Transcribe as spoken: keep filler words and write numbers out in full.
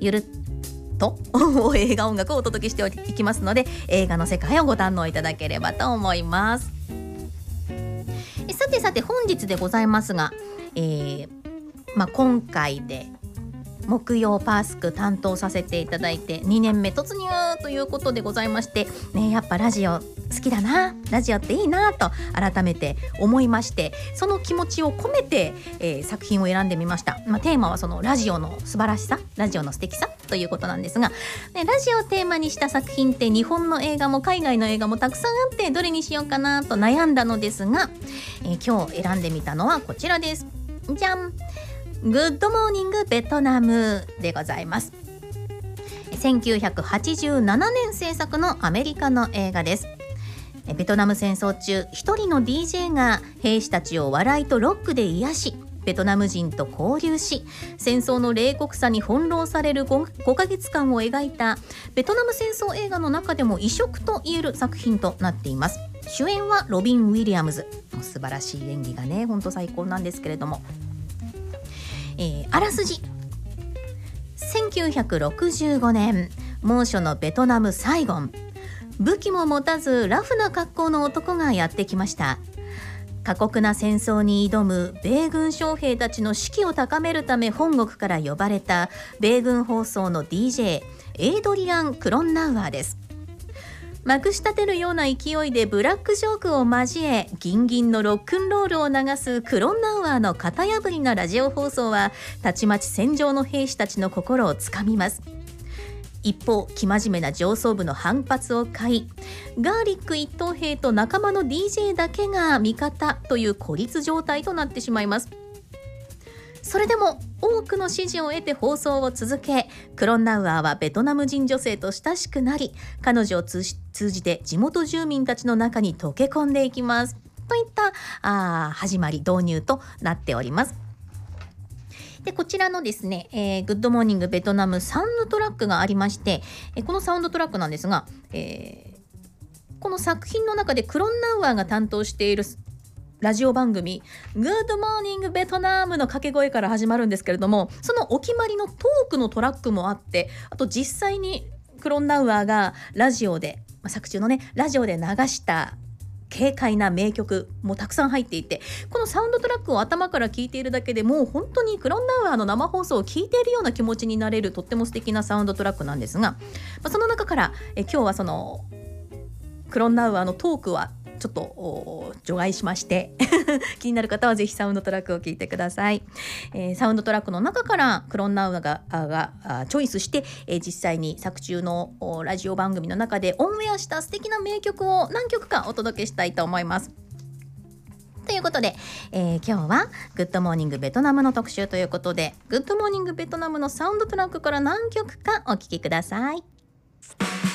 ゆるっと映画音楽をお届けしていきますので、映画の世界をご堪能いただければと思います。さてさて本日でございますが、えーまあ、今回で木曜パースク担当させていただいてにねんめ突入ということでございまして、ね、やっぱラジオ好きだな、ラジオっていいなと改めて思いまして、その気持ちを込めて、えー、作品を選んでみました。まあ、テーマはそのラジオの素晴らしさ、ラジオの素敵さということなんですが、ね、ラジオをテーマにした作品って日本の映画も海外の映画もたくさんあって、どれにしようかなと悩んだのですが、えー、今日選んでみたのはこちらです。じゃん、グッドモーニングベトナムでございます。せんきゅうひゃくはちじゅうななねん制作のアメリカの映画です。ベトナム戦争中、一人の ディージェー が兵士たちを笑いとロックで癒し、ベトナム人と交流し、戦争の冷酷さに翻弄される 5, ごかげつかんを描いたベトナム戦争映画の中でも異色と言える作品となっています。主演はロビン・ウィリアムズ。素晴らしい演技がね、ほんと最高なんですけれども、えー、あらすじ。せんきゅうひゃくろくじゅうごねん、猛暑のベトナムサイゴン。武器も持たずラフな格好の男がやってきました。過酷な戦争に挑む米軍将兵たちの士気を高めるため本国から呼ばれた米軍放送の ディージェー エイドリアン・クロンナウアーです。まくし立てるような勢いでブラックジョークを交え、ギンギンのロックンロールを流すクロンナウアーの型破りなラジオ放送は、たちまち戦場の兵士たちの心をつかみます。一方、生真面目な上層部の反発を買い、ガーリック一等兵と仲間の ディージェー だけが味方という孤立状態となってしまいます。それでも多くの支持を得て放送を続け、クロンナウアーはベトナム人女性と親しくなり、彼女を通じ、通じて地元住民たちの中に溶け込んでいきますといったあ始まり、導入となっております。でこちらのですね、えー、グッドモーニングベトナムサウンドトラックがありまして、えー、このサウンドトラックなんですが、えー、この作品の中でクロンナウアーが担当しているラジオ番組グッドモーニングベトナムの掛け声から始まるんですけれども、そのお決まりのトークのトラックもあって、あと実際にクロンナウアーがラジオで、まあ、作中のねラジオで流した軽快な名曲もたくさん入っていて、このサウンドトラックを頭から聴いているだけでもう本当にクロンナウアーの生放送を聴いているような気持ちになれる、とっても素敵なサウンドトラックなんですが、まあ、その中からえ今日はそのクロンナウアーのトークはちょっと除外しまして気になる方はぜひサウンドトラックを聞いてください。えー、サウンドトラックの中からクロンナウアーが、がチョイスして、えー、実際に作中のラジオ番組の中でオンエアした素敵な名曲を何曲かお届けしたいと思います。ということで、えー、今日はグッドモーニングベトナムの特集ということで、グッドモーニングベトナムのサウンドトラックから何曲かお聴きください。